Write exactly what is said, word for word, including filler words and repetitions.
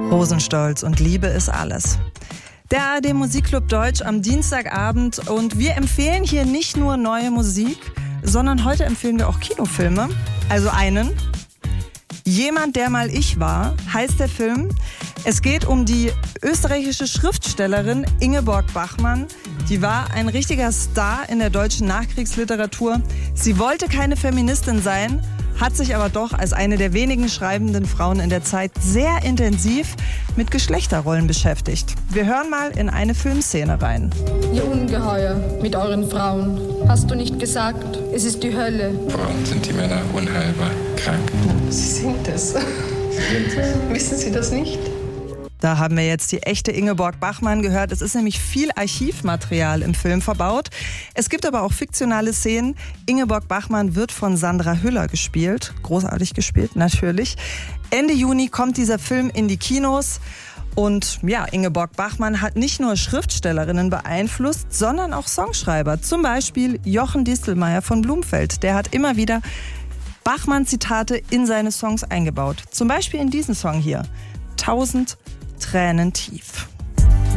Rosenstolz und Liebe ist alles. Der A R D Musikclub Deutsch am Dienstagabend und wir empfehlen hier nicht nur neue Musik, sondern heute empfehlen wir auch Kinofilme. Also einen. Jemand, der mal ich war, heißt der Film. Es geht um die österreichische Schriftstellerin Ingeborg Bachmann. Die war ein richtiger Star in der deutschen Nachkriegsliteratur. Sie wollte keine Feministin sein, hat sich aber doch als eine der wenigen schreibenden Frauen in der Zeit sehr intensiv mit Geschlechterrollen beschäftigt. Wir hören mal in eine Filmszene rein. Ihr Ungeheuer mit euren Frauen. Hast du nicht gesagt, es ist die Hölle? Warum sind die Männer unheilbar krank? Sie sind es. Sie sind es. Wissen Sie das nicht? Da haben wir jetzt die echte Ingeborg Bachmann gehört. Es ist nämlich viel Archivmaterial im Film verbaut. Es gibt aber auch fiktionale Szenen. Ingeborg Bachmann wird von Sandra Hüller gespielt. Großartig gespielt, natürlich. Ende Juni kommt dieser Film in die Kinos. Und ja, Ingeborg Bachmann hat nicht nur Schriftstellerinnen beeinflusst, sondern auch Songschreiber. Zum Beispiel Jochen Distelmeier von Blumfeld. Der hat immer wieder Bachmann-Zitate in seine Songs eingebaut. Zum Beispiel in diesen Song hier. Tausend Tränen tief.